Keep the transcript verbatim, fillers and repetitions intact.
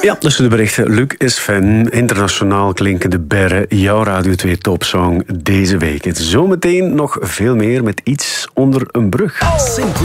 Ja, dus de berichten. Luc is fan. Internationaal klinkende berren. Jouw Radio twee topsong deze week. En zometeen nog veel meer met iets onder een brug.